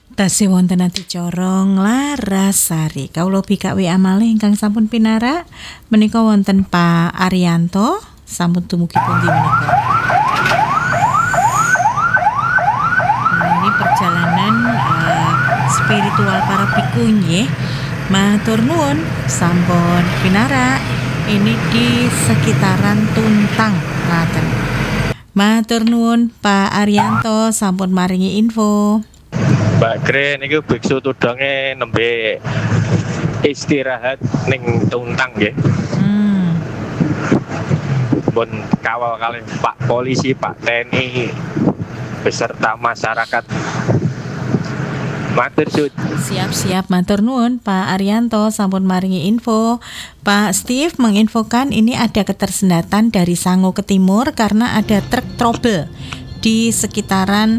Tasih wonten adicara Nglarasari. Kawula bikak WA malih ingkang sampun pinarak menika wonten Pak Arianto sampun dumugi pundi menika. Ini perjalanan spiritual para biku nggih. Matur nuwun sampun pinarak. Ini di sekitaran Tuntang ngaten. Matur nuwun Pak Arianto sampun maringi info. Mbak Gre niku biksu tudonge nembe istirahat ning Tuntang nggih. Pun kawal kalih Pak Polisi, Pak TNI beserta masyarakat. Matur suwun. Siap-siap matur nuwun Pak Arianto sampun maringi info. Pak Steve menginfokan ini ada ketersendatan dari Sango ke timur karena ada truk trouble di sekitaran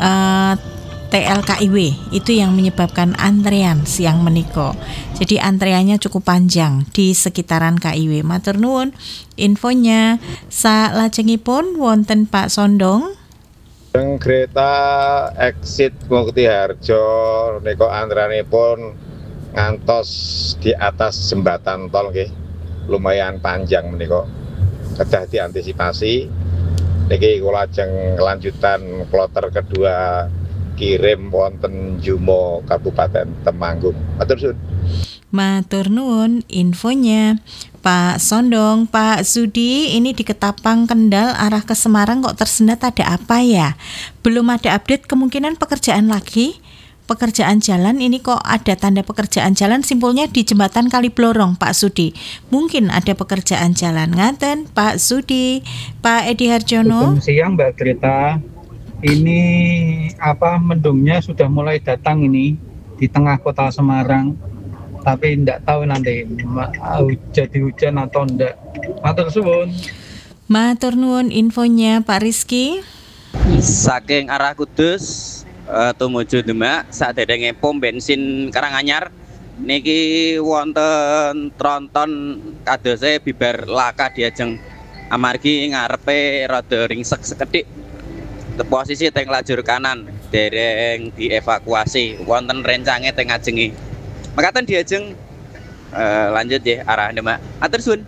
TLKIW, itu yang menyebabkan antrean siang meniko. Jadi antreannya cukup panjang di sekitaran KIW. Matur nuwun infonya. Salajengipun wonten Pak Sondong. Kereta exit Mukti Harjo niku antreanipun ngantos di atas jembatan tol nggih. Lumayan panjang menika. Kedah diantisipasi. Niki kula lajeng kelanjutan kloter kedua kirim wonten Jumo Kabupaten Temanggung. Matur suwun. Matur nuwun infonya. Pak Sondong, Pak Sudi, ini di Ketapang Kendal arah ke Semarang kok tersendat, ada apa ya? Belum ada update, kemungkinan pekerjaan lagi. Pekerjaan jalan ini kok ada tanda pekerjaan jalan, simpulnya di jembatan Kaliblorong Pak Sudi. Mungkin ada pekerjaan jalan. Ngaten Pak Sudi. Pak Edi Harjono. Selamat siang Mbak Greta. Ini mendungnya sudah mulai datang ini di tengah kota Semarang, tapi tidak tahu nanti jadi hujan atau enggak. Matur suwun. Matur nuwun infonya Pak Rizky. Saking arah Kudus tumuju Demak sadèrèngé pom bensin Karanganyar niki wonten tronton kadose bibar laka diajeng amargi ngarepe rada ringsek sekedhik. Posisi teng lajur kanan dereng dievakuasi wonten rencange teng ajengi. Mekaten diajeng lanjut ya arah Demak. Atur suwun.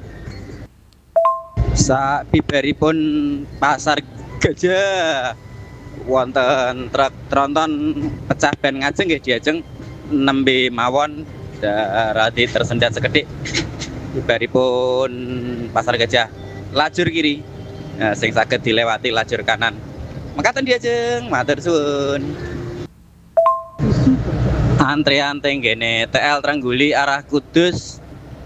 Sabibaripun Pasar Gajah wonten truk tronton pecah ban ngajeng nggih diajeng nembe mawon radi tersendat sekedhik. Bibaripun Pasar Gajah lajur kiri sing saged dilewati lajur kanan. Mekaten diajeng, matur suwun. Antrean teng kene TL Trengguli arah Kudus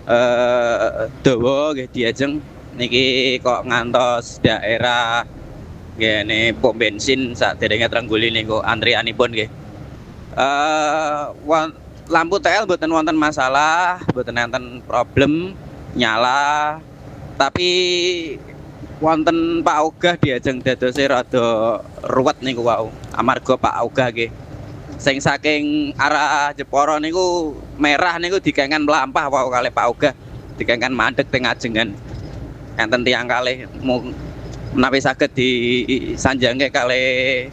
dawa nggih diajeng niki kok ngantos daerah kene pom bensin sadèrèngé Trengguli niku antreanipun nggih. Lampu TL mboten wonten masalah, mboten enten problem nyala, tapi wonten Pak Ogah diajeng dadose rada ruwet niku wau. Amarga Pak Ogah nggih sing saking arah Jepara niku merah niku dikengen mlampah wau kalih Pak Ogah, dikengen mandeg teng ajengan. Enten tiyang kalih menawi saged disanjange kalih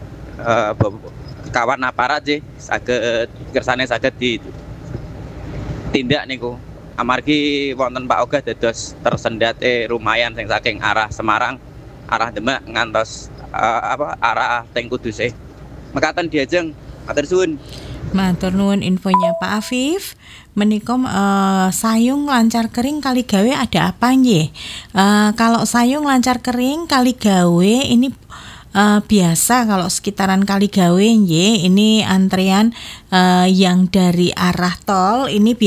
kawan aparat nggih saged kersane saged ditindak niku. Amargi wonten Pak Ogah dados tersendat lumayan sing saking arah Semarang, arah Demak ngantos arah teng Kudus. Mekaten diajeng, matur suwun. Matur nuwun infonya Pak Afif. Menika sayung lancar kering kali gawe ada apa nggih? Kalau sayung lancar kering kali gawe ini biasa kalau sekitaran Kaligawe nggih, ini antrean yang dari arah tol ini